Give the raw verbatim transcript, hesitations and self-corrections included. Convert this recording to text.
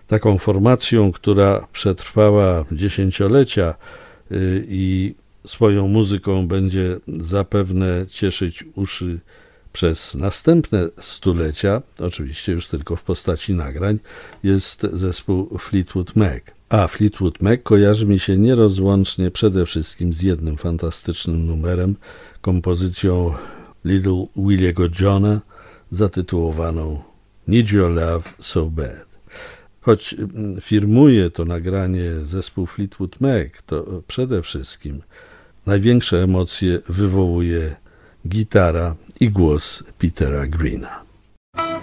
taką formacją, która przetrwała dziesięciolecia i swoją muzyką będzie zapewne cieszyć uszy przez następne stulecia, oczywiście już tylko w postaci nagrań, jest zespół Fleetwood Mac. A Fleetwood Mac kojarzy mi się nierozłącznie przede wszystkim z jednym fantastycznym numerem, kompozycją Little Williego Johna zatytułowaną Need Your Love So Bad. Choć firmuje to nagranie zespół Fleetwood Mac, to przede wszystkim największe emocje wywołuje gitara i głos Petera Greena.